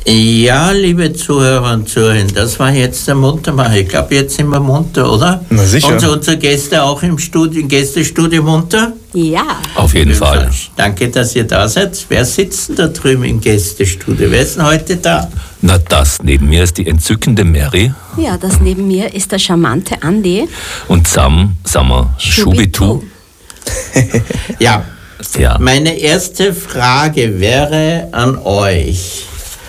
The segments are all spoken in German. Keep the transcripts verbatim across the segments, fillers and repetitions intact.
Ja, liebe Zuhörer und Zuhörer, das war jetzt der Muntermacher. Ich glaube, jetzt sind wir munter, oder? Na sicher. Und unsere Gäste auch im Studio, im Gästestudio munter? Ja. Auf jeden Fall. Danke, dass ihr da seid. Wer sitzt denn da drüben im Gästestudio? Wer ist denn heute da? Na, das neben mir ist die entzückende Mary. Ja, das neben mir ist der charmante Andi. Und zusammen sind wir Schubitu. Ja. Ja. Meine erste Frage wäre an euch.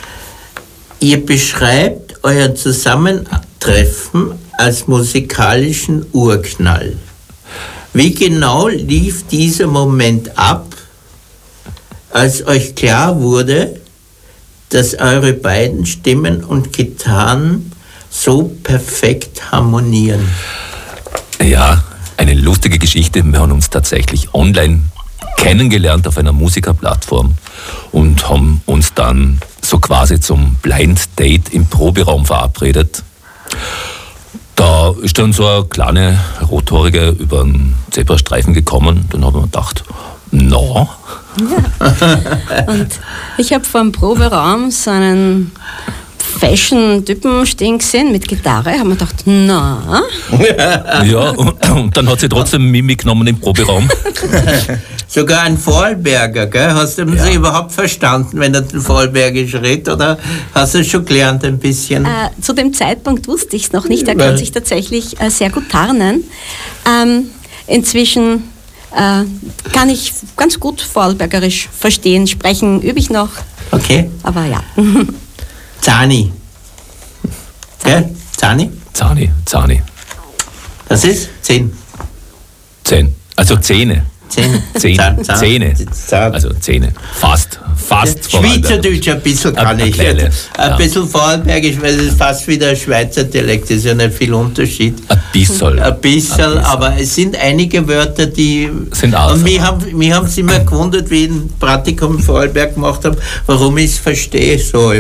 Ihr beschreibt euer Zusammentreffen als musikalischen Urknall. Wie genau lief dieser Moment ab, als euch klar wurde, dass eure beiden Stimmen und Gitarren so perfekt harmonieren? Ja, eine lustige Geschichte. Wir haben uns tatsächlich online kennengelernt auf einer Musikerplattform und haben uns dann so quasi zum Blind Date im Proberaum verabredet. Da ist dann so eine kleine Rothaarige über einen Zebrastreifen gekommen. Dann haben wir gedacht, no. Ja. Und ich habe vor dem Proberaum so einen Fashion-Typen stehen gesehen mit Gitarre. Haben wir gedacht, na. Ja, und, und dann hat sie trotzdem mich mitgenommen im Proberaum. Sogar ein Vorarlberger, gell? Hast du ihn Ja. überhaupt verstanden, wenn er den Vorarlbergisch redet, oder hast du es schon gelernt ein bisschen? Äh, zu dem Zeitpunkt wusste ich es noch nicht. Er Weil- kann sich tatsächlich äh, sehr gut tarnen. Ähm, inzwischen äh, kann ich ganz gut Vorarlbergerisch verstehen. Sprechen übe ich noch, Okay. aber ja. Zani. Gell? Zani? Zani, Zani. Das ist zehn. Zehn. Also Zähne. Zehn. Zehn. Zahn, Zahn. Zähne. Zahn. Also Zähne. Fast. Fast Vorarlberg. Schweizerdeutsch ein bisschen kann Ein- ein ich. kleine, Ein ja. bisschen Vorarlbergisch, weil es ist fast wie der Schweizer Dialekt. Das ist ja nicht viel Unterschied. Ein bisschen. Ein bisschen, aber es sind einige Wörter, die... Sind auch Und so. mich haben mich haben sie immer gewundert, wie ich ein Praktikum in Vorarlberg gemacht habe, warum ich es verstehe so.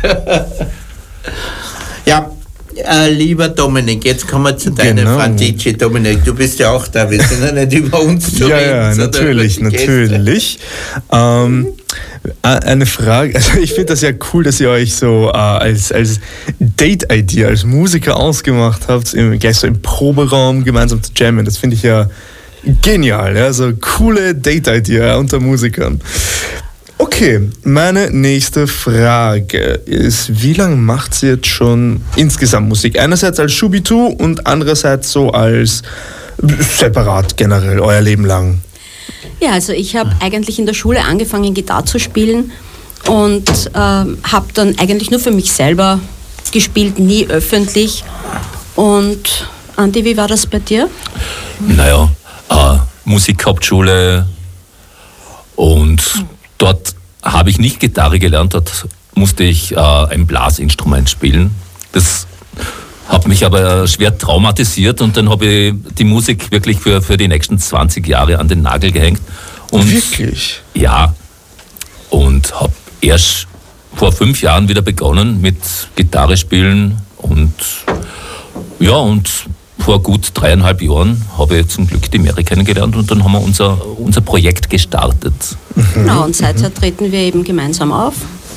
Ja, äh, lieber Dominik, jetzt kommen wir zu deiner Genau. Frantici. Dominik, du bist ja auch da, wir sind ja nicht über uns zu Ja, reden. ja, sondern natürlich, über die Gäste. natürlich. Ähm, äh, eine Frage, also ich finde das ja cool, dass ihr euch so äh, als, als Date-Idee, als Musiker ausgemacht habt, im, gleich so im Proberaum gemeinsam zu jammen. Das finde ich ja genial, ja, so coole Date-Idee unter Musikern. Okay, meine nächste Frage ist, wie lange macht sie jetzt schon insgesamt Musik? Einerseits als Schubitu und andererseits so als separat generell, euer Leben lang. Ja, also ich habe eigentlich in der Schule angefangen, Gitarre zu spielen und äh, habe dann eigentlich nur für mich selber gespielt, nie öffentlich. Und Andi, wie war das bei dir? Naja, äh, Musikhauptschule und dort habe ich nicht Gitarre gelernt, dort musste ich äh, ein Blasinstrument spielen. Das hat mich aber schwer traumatisiert und dann habe ich die Musik wirklich für, für die nächsten zwanzig Jahre an den Nagel gehängt. Und Wirklich? ja, und habe erst vor fünf Jahren wieder begonnen mit Gitarre spielen und ja, und vor gut dreieinhalb Jahren habe ich zum Glück die Mary kennengelernt und dann haben wir unser, unser Projekt gestartet. Genau, und seither treten wir eben gemeinsam auf.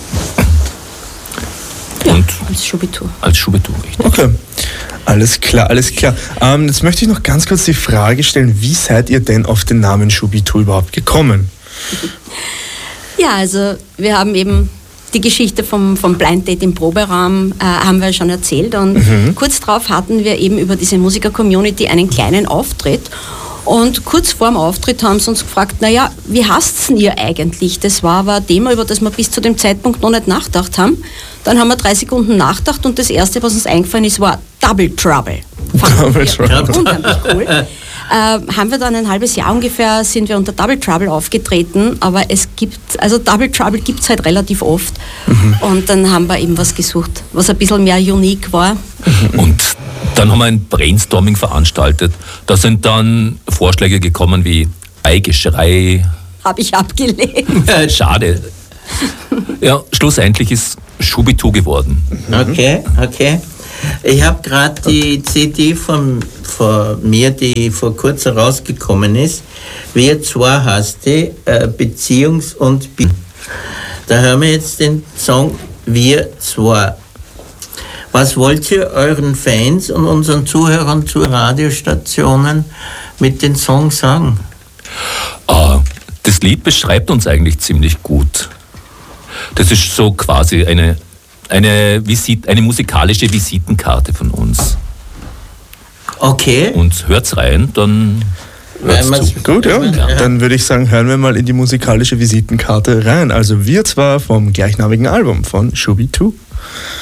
Ja, Und als Schubitu. als Schubitu, richtig. Okay, alles klar, alles klar. Ähm, jetzt möchte ich noch ganz kurz die Frage stellen, wie seid ihr denn auf den Namen Schubitu überhaupt gekommen? Ja, also wir haben eben die Geschichte vom, vom Blind Date im Proberaum äh, haben wir schon erzählt und Mhm. kurz darauf hatten wir eben über diese Musiker-Community einen kleinen Auftritt und kurz vor dem Auftritt haben sie uns gefragt, naja, wie heißt's denn ihr eigentlich? Das war aber ein Thema, über das wir bis zu dem Zeitpunkt noch nicht nachgedacht haben. Dann haben wir drei Sekunden nachgedacht und das Erste, was uns eingefallen ist, war Double Trouble. Fanden Double wir Trouble. Unheimlich cool. Äh, haben wir dann ein halbes Jahr ungefähr, sind wir unter Double Trouble aufgetreten, aber es gibt, also Double Trouble gibt es halt relativ oft und dann haben wir eben was gesucht, was ein bisschen mehr unique war. Und dann haben wir ein Brainstorming veranstaltet. Da sind dann Vorschläge gekommen wie Eigeschrei. Habe ich abgelehnt. Schade. Ja, schlussendlich ist Schubitu geworden. Okay, okay. Ich habe gerade die C D von, von mir, die vor kurzem rausgekommen ist. Wir zwei hast die äh, Beziehungs- und Be- Da hören wir jetzt den Song wir zwar. Was wollt ihr euren Fans und unseren Zuhörern zu Radiostationen mit den Songs sagen? Ah, das Lied beschreibt uns eigentlich ziemlich gut. Das ist so quasi eine, eine, Visit, eine musikalische Visitenkarte von uns. Okay. Und hört's rein, dann hört's zu. Gut, ja. ja. Dann würde ich sagen, hören wir mal in die musikalische Visitenkarte rein. Also wir zwar vom gleichnamigen Album von Shubi zwei.